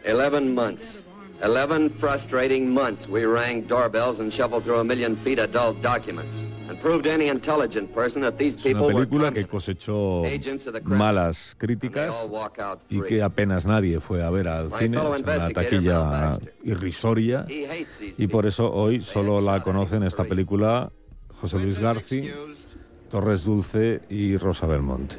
11 months. 11 frustrating months we rang doorbells and shuffled through 1 million feet of dull documents and proved to any intelligent person that these people Es una were película que cosechó malas críticas y que apenas nadie fue a ver al cine. Es una taquilla irrisoria y por eso hoy solo la conocen esta película José Luis García, Torres Dulce y Rosa Belmonte.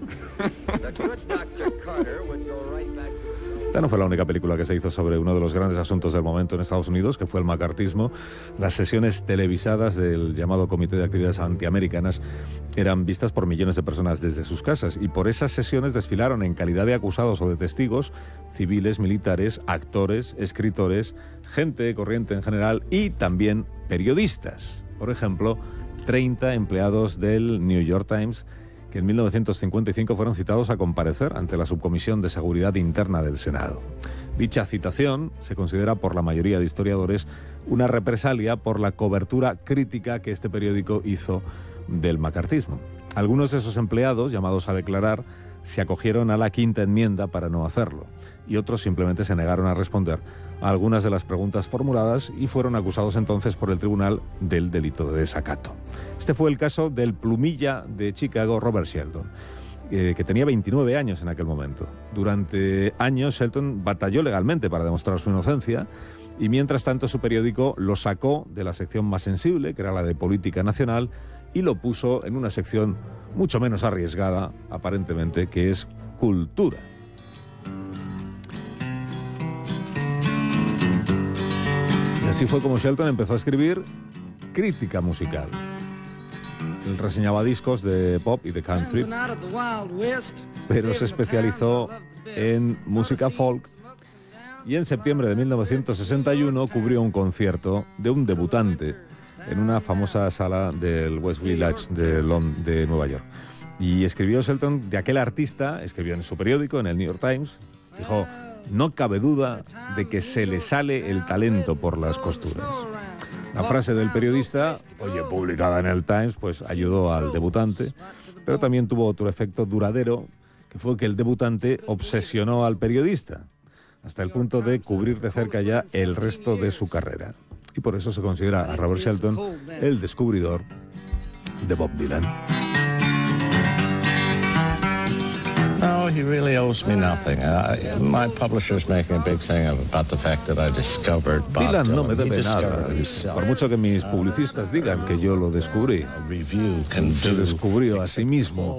Esta no fue la única película que se hizo sobre uno de los grandes asuntos del momento en Estados Unidos, que fue el macartismo. Las sesiones televisadas del llamado Comité de Actividades Antiamericanas eran vistas por millones de personas desde sus casas, y por esas sesiones desfilaron en calidad de acusados o de testigos civiles, militares, actores, escritores, gente corriente en general y también periodistas. Por ejemplo, 30 empleados del New York Times que en 1955 fueron citados a comparecer ante la Subcomisión de Seguridad Interna del Senado. Dicha citación se considera por la mayoría de historiadores una represalia por la cobertura crítica que este periódico hizo del macartismo. Algunos de esos empleados, llamados a declarar, se acogieron a la quinta enmienda para no hacerlo, y otros simplemente se negaron a responder a algunas de las preguntas formuladas y fueron acusados entonces por el tribunal del delito de desacato. Este fue el caso del plumilla de Chicago, Robert Shelton, que tenía 29 años en aquel momento. Durante años Shelton batalló legalmente para demostrar su inocencia y mientras tanto su periódico lo sacó de la sección más sensible, que era la de política nacional, y lo puso en una sección mucho menos arriesgada, aparentemente, que es cultura. Y así fue como Shelton empezó a escribir crítica musical. Él reseñaba discos de pop y de country, pero se especializó en música folk y en septiembre de 1961 cubrió un concierto de un debutante en una famosa sala del West Village de Nueva York. Y escribió Shelton de aquel artista, escribió en su periódico, en el New York Times, dijo: no cabe duda de que se le sale el talento por las costuras. La frase del periodista, publicada en el Times, pues ayudó al debutante, pero también tuvo otro efecto duradero, que fue que el debutante obsesionó al periodista, hasta el punto de cubrir de cerca ya el resto de su carrera. Y por eso se considera a Robert Shelton el descubridor de Bob Dylan. No, he really owes me nothing. My publisher's making a big thing about the fact that I discovered Bob Dylan. Dylan no me debe nada, por mucho que mis publicistas digan que yo lo descubrí. Se descubrió a sí mismo.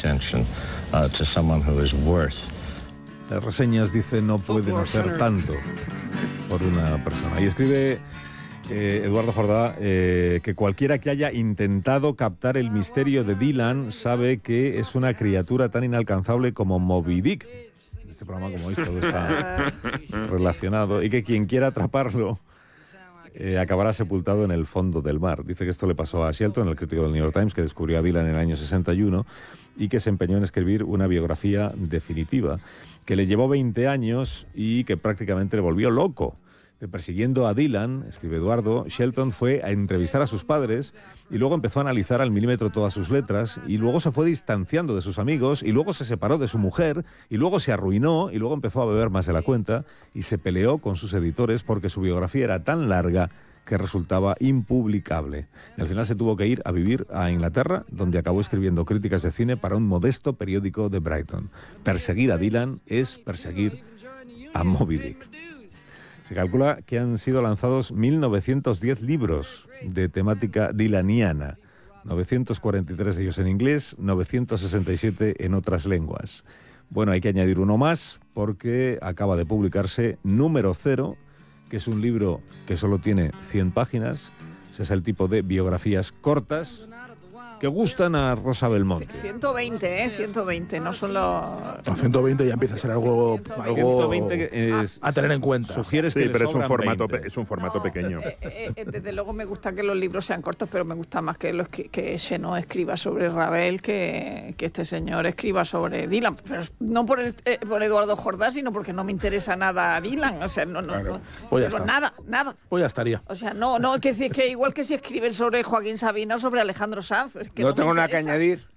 Las reseñas dicen no pueden hacer tanto por una persona. Y escribe Eduardo Jordá que cualquiera que haya intentado captar el misterio de Dylan sabe que es una criatura tan inalcanzable como Moby Dick. En este programa, como veis, todo está relacionado, y que quien quiera atraparlo acabará sepultado en el fondo del mar. Dice que esto le pasó a Shelton, el crítico del New York Times, que descubrió a Dylan en el año 61 y que se empeñó en escribir una biografía definitiva, que le llevó 20 años y que prácticamente le volvió loco. Persiguiendo a Dylan, escribe Eduardo, Shelton fue a entrevistar a sus padres y luego empezó a analizar al milímetro todas sus letras y luego se fue distanciando de sus amigos y luego se separó de su mujer y luego se arruinó y luego empezó a beber más de la cuenta y se peleó con sus editores porque su biografía era tan larga que resultaba impublicable. Y al final se tuvo que ir a vivir a Inglaterra, donde acabó escribiendo críticas de cine para un modesto periódico de Brighton. Perseguir a Dylan es perseguir a Moby Dick. Se calcula que han sido lanzados 1.910 libros de temática dylaniana, 943 de ellos en inglés, 967 en otras lenguas. Bueno, hay que añadir uno más porque acaba de publicarse Número 0, que es un libro que solo tiene 100 páginas. Ese es el tipo de biografías cortas que gustan a Rosa Belmonte. 120, 120, no solo... 120 ya empieza a ser algo 120 a tener en cuenta. Sugieres sí, que pero es un formato pequeño. Desde luego me gusta que los libros sean cortos, pero me gusta más que Xenó escriba sobre Ravel que este señor escriba sobre Dylan. Pero no por Eduardo Jordá, sino porque no me interesa nada a Dylan. O sea, Claro. Pues ya está. nada. Pues ya estaría. O sea, no, que igual que si escriben sobre Joaquín Sabina o sobre Alejandro Sanz. Es que no tengo nada que añadir.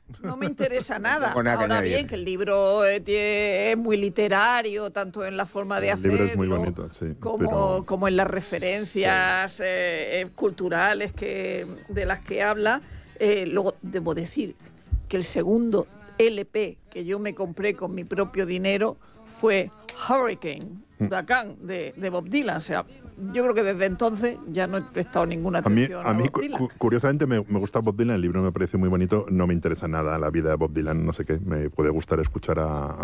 No me interesa nada. tengo nada que Ahora añadir. bien, que el libro es muy literario, tanto en la forma de El hacerlo, libro es muy bonito, sí, como en las referencias culturales de las que habla. Luego, debo decir que el segundo LP que yo me compré con mi propio dinero fue Hurricane, Huracán, de Bob Dylan. O sea, yo creo que desde entonces ya no he prestado ninguna atención a mí Bob Dylan. curiosamente, me gusta Bob Dylan. El libro me parece muy bonito. No me interesa nada la vida de Bob Dylan. No sé qué. Me puede gustar escuchar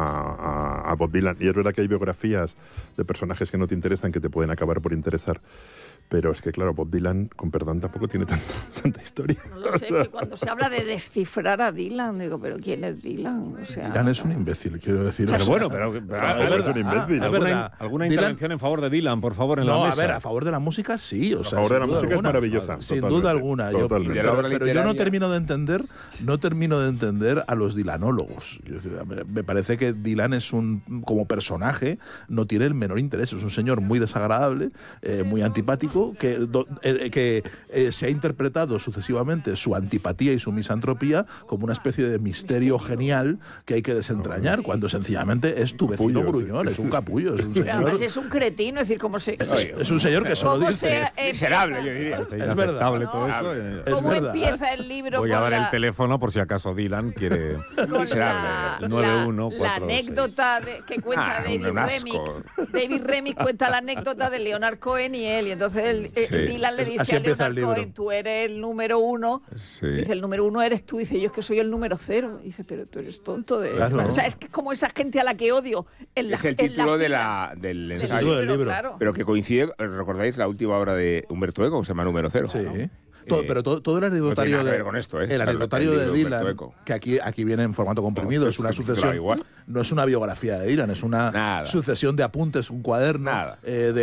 a Bob Dylan. Y es verdad que hay biografías de personajes que no te interesan que te pueden acabar por interesar. Pero es que, claro, Bob Dylan, con perdón, tampoco tiene tanta historia. No lo sé, que cuando se habla de descifrar a Dylan, digo, ¿pero quién es Dylan? O sea, Dylan es un imbécil, quiero decir. Pero bueno, es un imbécil. ¿Alguna intervención en favor de Dylan, por favor, en la mesa? No, a ver, a favor de la música sí. O sea, a favor de la sin duda música es alguna. maravillosa. Sin totalmente, duda alguna. Totalmente. Pero yo no termino de entender a los Dylanólogos. Es decir, me parece que Dylan es como personaje, no tiene el menor interés. Es un señor muy desagradable, muy antipático, que se ha interpretado sucesivamente su antipatía y su misantropía como una especie de misterio genial que hay que desentrañar, cuando sencillamente es tu vecino gruñón, es un capullo, es un pero señor. además es un cretino, es decir, ¿cómo se...? Es un señor que solo dice. Miserable, yo diría. Es verdad. inaceptable todo No, eso. Es ¿Cómo verdad. empieza el libro Voy a con dar el la, teléfono por si acaso Dylan quiere... con Miserable. la 9146. anécdota que cuenta un asco. David Remnick cuenta la anécdota de Leonard Cohen y él, y entonces Sí. Dylan le dice Así a empieza el Leonard libro. Cohen, tú eres el número 1, Sí. dice, el número 1 eres tú, dice, yo es que soy el número 0, dice, pero tú eres tonto de... Claro. O sea, es que es como esa gente a la que odio en la Es el en la título fila. del Del ensayo. del libro. claro. Pero que coincide, ¿recordáis la última obra de Humberto Eco, que se llama Número Cero? Sí. Pero todo el anecdotario no tiene nada que ver con esto, el anecdotario el de libro de Dylan, Humberto Eco. que aquí viene en formato comprimido, No, es una se titula sucesión, igual. no es una biografía de Dylan, es una Nada. sucesión de apuntes, un cuaderno Nada.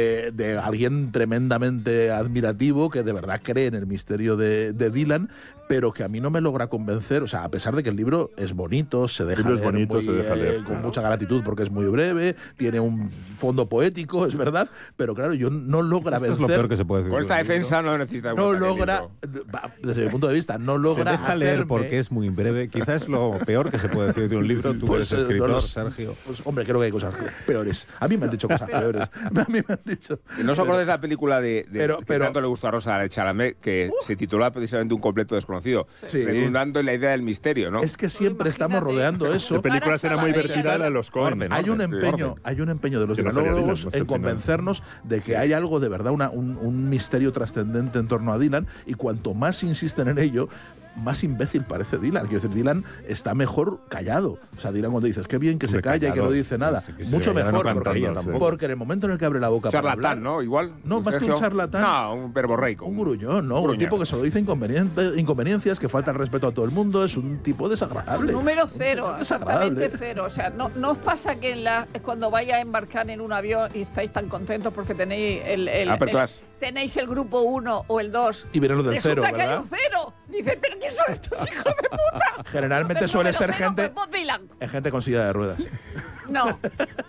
de alguien tremendamente admirativo que de verdad cree en el misterio de Dylan, pero que a mí no me logra convencer, o sea, a pesar de que el libro es bonito, se deja libro es leer, bonito, se deja leer. con mucha gratitud porque es muy breve, tiene un fondo poético, es verdad, pero claro, yo no logra Esto es vencer. lo peor que se puede decir. Con esta de un libro. defensa no necesita No mucho logra, desde mi punto de vista, no Se logra deja leer hacerme- porque es muy breve. Quizás es lo peor que se puede decir de un libro. Tú Pues, eres escritor, no lo sé. Sergio. Pues, hombre, creo que hay cosas peores. A mí me han dicho cosas peores. A mí me han dicho. ¿No os acordáis de la película que pero- tanto le gustó a Rosa Chalamet, que se titulaba precisamente Un completo desconocido, Sí. redundando en la idea del misterio, ¿no? Es que siempre estamos Imagínate. rodeando eso. La película será muy Salamanca. vertical a los Coen. Orden. Hay un empeño, orden. hay un empeño de los Que no salga dialogos Dylan, no sé en al final. convencernos de que hay algo de verdad, un misterio trascendente en torno a Dylan, y cuanto más insisten en ello, más imbécil parece Dylan. Quiero decir, Dylan está mejor callado. O sea, Dylan cuando dices, qué bien que se Hombre, calla y que callado. no dice nada. Sí, que se Mucho callado no mejor, cantaría porque, tampoco. porque en el momento en el que abre la boca para hablar, Charlatán, ¿no? Igual. No, más que un Sergio. charlatán. No, un verborreico. un gruñón, ¿no? Un gruñón. tipo que solo dice inconveniencias, que falta el respeto a todo el mundo, es un tipo desagradable. Número Un 0, señor exactamente desagradable. 0. O sea, no os pasa que cuando vais a embarcar en un avión y estáis tan contentos porque tenéis Upper class. tenéis el grupo 1 o el 2. Y viene lo del Resulta cero, que hay ¿verdad? un 0. Dicen, ¿pero quién son estos hijos de puta? Generalmente El suele número ser 0, gente, pues Bob Dylan. es gente con silla de ruedas. No.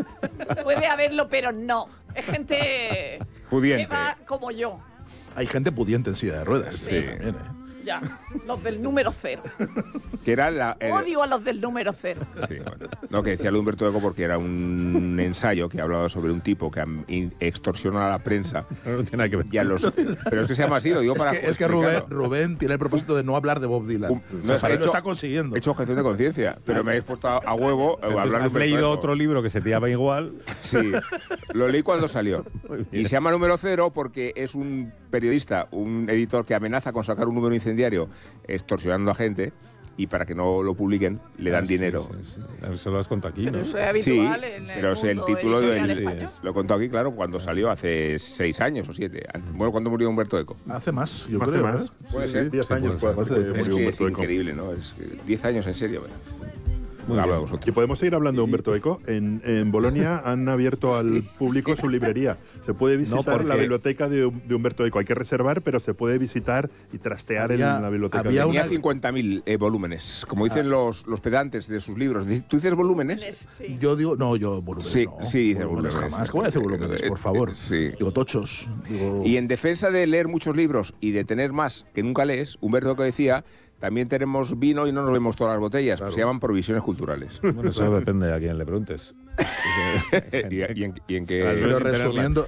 Puede haberlo, pero no. Es gente Pudiente. que va como yo. Hay gente pudiente en silla de ruedas. Sí. También, Ya. Los del número 0. Que era Odio a los del número 0. Sí, bueno. No, que decía lo de Humberto Eco porque era un ensayo que hablaba sobre un tipo que extorsiona a la prensa. No tiene nada que ver. Y a los, pero es que se llama así, lo digo para. Es que Rubén tiene el propósito de no hablar de Bob Dylan. No, O sea, he lo está consiguiendo. He hecho objeción de conciencia, pero me habéis puesto a huevo a Entonces, hablar de ¿has Humberto leído Eco. otro libro que se te llama igual? Sí, lo leí cuando salió. bien. Y se llama Número Cero porque es un periodista, un editor que amenaza con sacar un número incendiario extorsionando a gente y para que no lo publiquen le dan dinero. Sí. Eso lo has contado aquí, Pero ¿no? eso es Sí, habitual en el pero es el mundo título editorial del. español. Lo he contado aquí, claro, cuando salió hace 6 años o 7. Bueno, cuando murió Humberto Eco. Hace más, yo Hace creo. más. ¿eh? Puede Sí, ser. 10 años puede fue ser. hace que Es murió que es Humberto Eco. increíble, ¿no? Es 10 años en serio. Muy Habla bien. vosotros. Y podemos seguir hablando de Humberto Eco. En Bolonia han abierto al público su librería. Se puede visitar porque- la biblioteca de Humberto Eco. Hay que reservar, pero se puede visitar y trastear Había- en la biblioteca. había de Tenía una- 50.000 volúmenes. Como dicen los pedantes de sus libros. ¿Tú dices volúmenes? Sí. Yo digo, no, yo volúmenes. Sí, no. sí, dice volúmenes. Jamás. ¿Cómo voy a decir volúmenes, por favor? Sí. Digo tochos. Digo, Y en defensa de leer muchos libros y de tener más que nunca lees, Humberto Eco decía también tenemos vino y no nos vemos todas las botellas. Claro. Se llaman provisiones culturales. Bueno, eso depende a quién le preguntes. y en que... Pero resumiendo,